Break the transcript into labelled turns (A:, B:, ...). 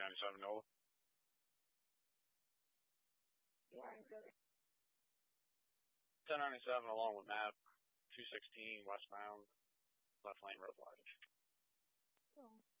A: 297 Nola.
B: Yeah, good.
A: 1097 along with map 216 westbound, left lane road wide.
B: Cool.